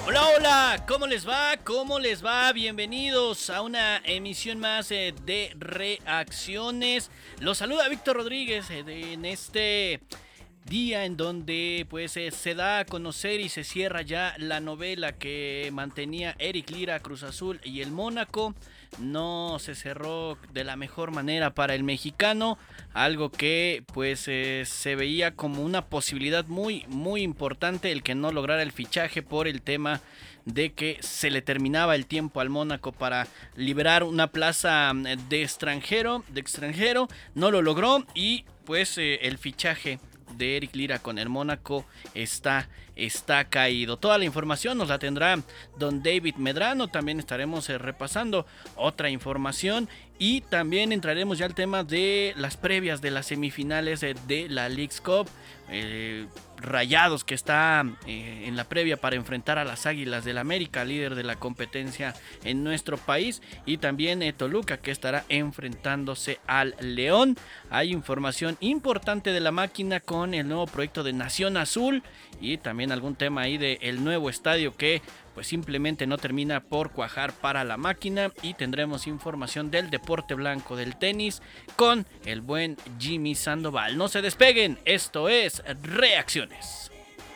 Hola, hola, ¿cómo les va? ¿Cómo les va? Bienvenidos a una emisión más de Reacciones. Los saluda Víctor Rodríguez en este día en donde pues se da a conocer y se cierra ya la novela que mantenía Eric Lira, Cruz Azul y el Mónaco. No se cerró de la mejor manera para el mexicano, algo que pues se veía como una posibilidad muy importante el que no lograra el fichaje por el tema de que se le terminaba el tiempo al Mónaco para liberar una plaza de extranjero, no lo logró y pues el fichaje de Eric Lira con el Mónaco está caído. Toda la información nos la tendrá don David Medrano. También estaremos repasando otra información y también entraremos ya al tema de las previas de las semifinales de la Leagues Cup. Rayados que está en la previa para enfrentar a las Águilas del América, líder de la competencia en nuestro país, y también Toluca que estará enfrentándose al León. Hay información importante de la máquina con el nuevo proyecto de Nación Azul y también algún tema ahí del nuevo estadio que pues simplemente no termina por cuajar para la máquina, y tendremos información del deporte blanco del tenis con el buen Jimmy Sandoval. No se despeguen, esto es Reacciones.